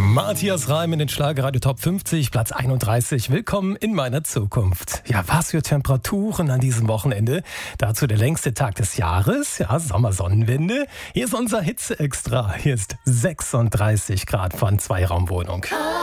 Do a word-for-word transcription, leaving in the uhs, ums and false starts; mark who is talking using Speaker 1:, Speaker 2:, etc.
Speaker 1: Matthias Reim in den Schlagerradio Top fünfzig, Platz einunddreißig. Willkommen in meiner Zukunft. Ja, was für Temperaturen an diesem Wochenende. Dazu der längste Tag des Jahres. Ja, Sommersonnenwende. Hier ist unser Hitze-Extra. Hier ist sechsunddreißig Grad von Zweiraumwohnung.